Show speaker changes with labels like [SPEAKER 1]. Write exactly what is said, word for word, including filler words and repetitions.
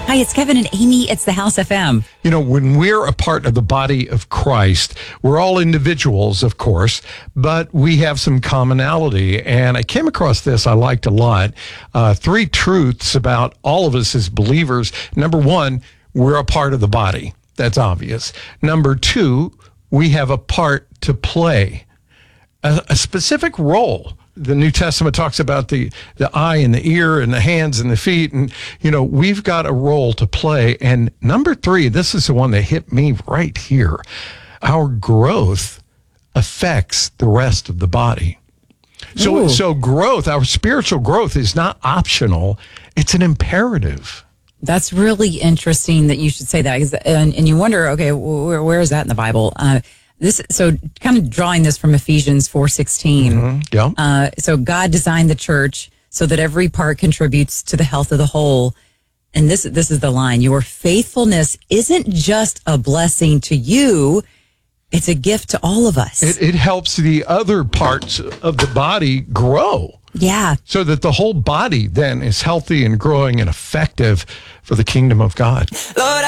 [SPEAKER 1] Hi, it's Kevin and Amy. It's the House F M.
[SPEAKER 2] You know, when we're a part of the body of Christ, we're all individuals, of course, but we have some commonality. And I came across this I liked a lot. Uh, three truths about all of us as believers. Number one, we're a part of the body. That's obvious. Number two, we have a part to play, a, a specific role. The New Testament talks about the, the eye and the ear and the hands and the feet. And, you know, we've got a role to play. And number three, this is the one that hit me right here. Our growth affects the rest of the body. So,
[SPEAKER 1] Ooh.
[SPEAKER 2] so growth, our spiritual growth is not optional. It's an imperative.
[SPEAKER 1] That's really interesting that you should say that. 'Cause- And, and you wonder, okay, where, where is that in the Bible? Uh, This so kind of drawing this from Ephesians four sixteen.
[SPEAKER 2] Mm-hmm. Yeah.
[SPEAKER 1] Uh, so God designed the church so that every part contributes to the health of the whole. And this this is the line: your faithfulness isn't just a blessing to you; it's a gift to all of us.
[SPEAKER 2] It, it helps the other parts of the body grow.
[SPEAKER 1] Yeah.
[SPEAKER 2] So that the whole body then is healthy and growing and effective for the kingdom of God.
[SPEAKER 3] Lord,